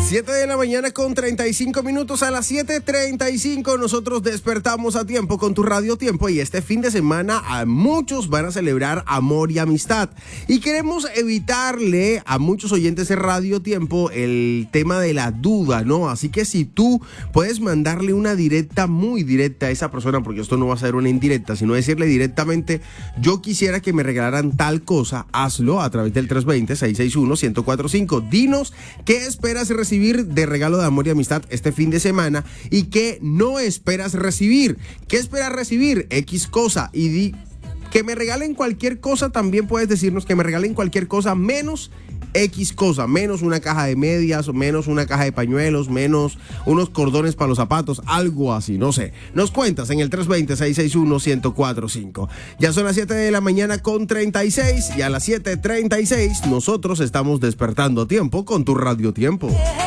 7 de la mañana con 35 minutos. A las 7:35 nosotros despertamos a tiempo con tu Radio Tiempo, y este fin de semana a muchos van a celebrar amor y amistad, y queremos evitarle a muchos oyentes de Radio Tiempo el tema de la duda, ¿no? Así que si tú puedes mandarle una directa, muy directa a esa persona, porque esto no va a ser una indirecta, sino decirle directamente: yo quisiera que me regalaran tal cosa, hazlo a través del 320-661-1045. Dinos qué esperas recibir de regalo de amor y amistad este fin de semana y qué no esperas recibir. ¿Qué esperas recibir? X cosa. Y di que me regalen cualquier cosa. También puedes decirnos que me regalen cualquier cosa menos X cosa, menos una caja de medias, o menos una caja de pañuelos, menos unos cordones para los zapatos, algo así, no sé. Nos cuentas en el 320-661-1045. Ya son las 7 de la mañana con 36, y a las 7:36 nosotros estamos despertando a tiempo con tu Radio Tiempo.